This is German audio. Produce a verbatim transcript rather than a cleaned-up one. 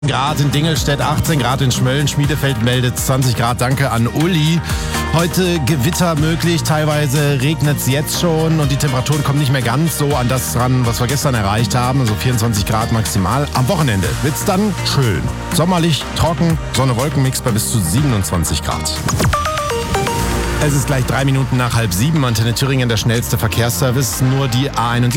Grad in Dingelstedt, achtzehn Grad in Schmölln, Schmiedefeld meldet zwanzig Grad. Danke an Uli. Heute Gewitter möglich, teilweise regnet es jetzt schon und die Temperaturen kommen nicht mehr ganz so an das ran, was wir gestern erreicht haben. Also vierundzwanzig Grad maximal. Am Wochenende wird es dann schön. Sommerlich, trocken, Sonne-Wolken-Mix bei bis zu siebenundzwanzig Grad. Es ist gleich drei Minuten nach halb sieben. Antenne Thüringen, der schnellste Verkehrsservice. Nur die A einundsiebzig